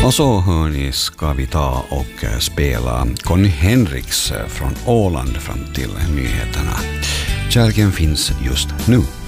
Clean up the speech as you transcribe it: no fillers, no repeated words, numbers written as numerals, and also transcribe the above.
Och så hörni ska vi ta och spela Conny Henriks från Åland fram till nyheterna. Kärleken finns just nu.